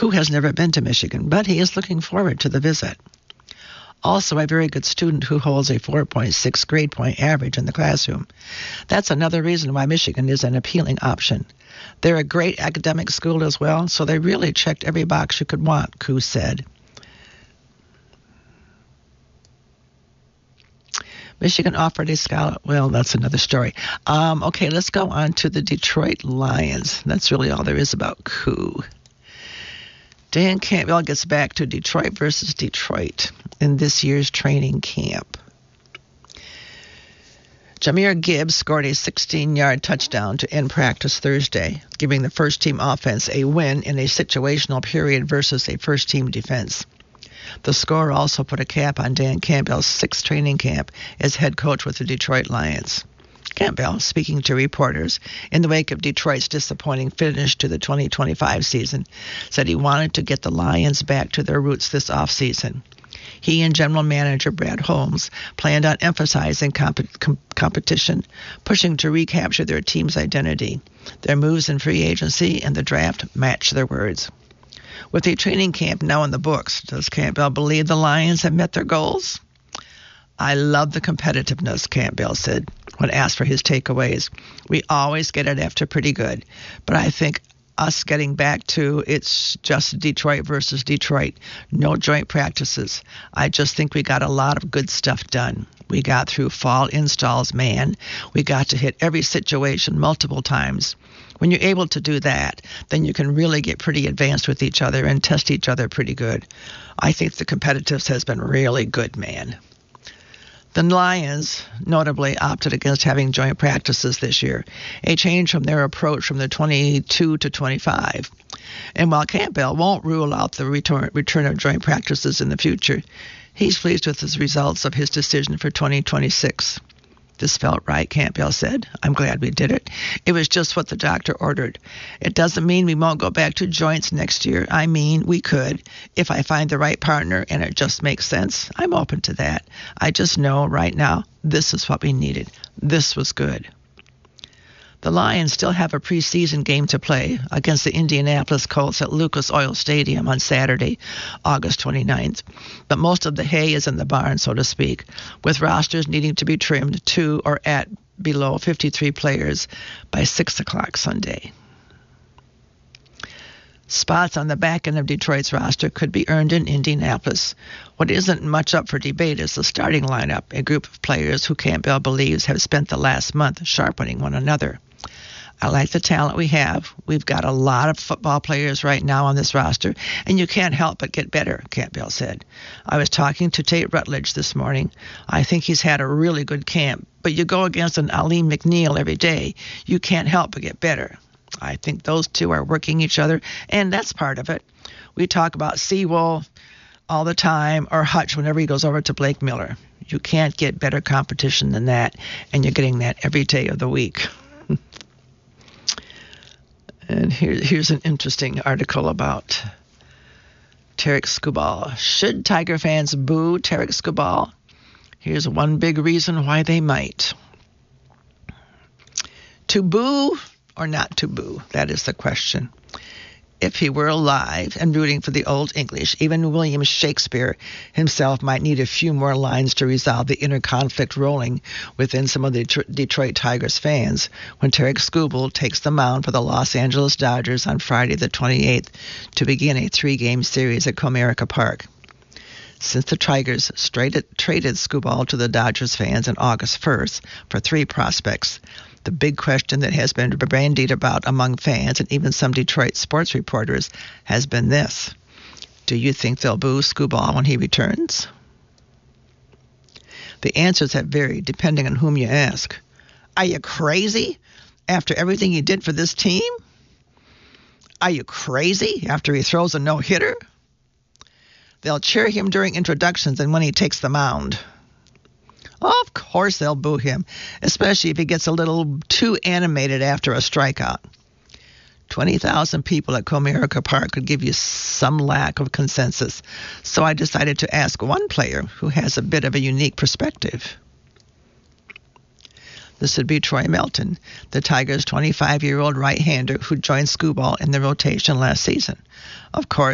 who has never been to Michigan, but he is looking forward to the visit. Also, a very good student who holds a 4.6 grade point average in the classroom. That's another reason why Michigan is an appealing option. They're a great academic school as well, so they really checked every box you could want, Koo said. Michigan offered a scholar. Well, that's another story. Okay, let's go on to the Detroit Lions. That's really all there is about Koo. Dan Campbell gets back to Detroit versus Detroit in this year's training camp. Jahmyr Gibbs scored a 16-yard touchdown to end practice Thursday, giving the first-team offense a win in a situational period versus a first-team defense. The score also put a cap on Dan Campbell's sixth training camp as head coach with the Detroit Lions. Campbell, speaking to reporters in the wake of Detroit's disappointing finish to the 2025 season, said he wanted to get the Lions back to their roots this offseason. He and general manager Brad Holmes planned on emphasizing competition, pushing to recapture their team's identity. Their moves in free agency and the draft match their words. With a training camp now in the books, does Campbell believe the Lions have met their goals? I love the competitiveness, Campbell said when asked for his takeaways. We always get it after pretty good, but I think us getting back to it's just Detroit versus Detroit, no joint practices. I just think we got a lot of good stuff done. We got through fall installs, man. We got to hit every situation multiple times. When you're able to do that, then you can really get pretty advanced with each other and test each other pretty good. I think the competitiveness has been really good, man. The Lions notably opted against having joint practices this year, a change from their approach from the 22 to 25. And while Campbell won't rule out the return of joint practices in the future, he's pleased with the results of his decision for 2026. This felt right, Campbell said. I'm glad we did it. It was just what the doctor ordered. It doesn't mean we won't go back to joints next year. I mean, we could. If I find the right partner and it just makes sense, I'm open to that. I just know right now, this is what we needed. This was good. The Lions still have a preseason game to play against the Indianapolis Colts at Lucas Oil Stadium on Saturday, August 29th. But most of the hay is in the barn, so to speak, with rosters needing to be trimmed to or at below 53 players by 6 o'clock Sunday. Spots on the back end of Detroit's roster could be earned in Indianapolis. What isn't much up for debate is the starting lineup, a group of players who Campbell believes have spent the last month sharpening one another. I like the talent we have. We've got a lot of football players right now on this roster, and you can't help but get better, Campbell said. I was talking to Tate Rutledge this morning. I think he's had a really good camp, but you go against an Aleem McNeil every day. You can't help but get better. I think those two are working each other, and that's part of it. We talk about Sewell all the time, or Hutch whenever he goes over to Blake Miller. You can't get better competition than that, and you're getting that every day of the week. And here's an interesting article about Tarik Skubal. Should Tiger fans boo Tarik Skubal? Here's one big reason why they might. To boo or not to boo? That is the question. If he were alive and rooting for the Old English, even William Shakespeare himself might need a few more lines to resolve the inner conflict rolling within some of the Detroit Tigers fans when Tarik Skubal takes the mound for the Los Angeles Dodgers on Friday the 28th to begin a 3-game series at Comerica Park. Since the Tigers traded Skubal to the Dodgers fans on August 1st for 3 prospects, the big question that has been bandied about among fans and even some Detroit sports reporters has been this. Do you think they'll boo Skubal when he returns? The answers have varied depending on whom you ask. Are you crazy after everything he did for this team? Are you crazy after he throws a no-hitter? They'll cheer him during introductions and when he takes the mound. Of course they'll boo him, especially if he gets a little too animated after a strikeout. 20,000 people at Comerica Park could give you some lack of consensus, so I decided to ask one player who has a bit of a unique perspective. This would be Troy Melton, the Tigers' 25-year-old right-hander who joined Skubal in the rotation last season. Of course,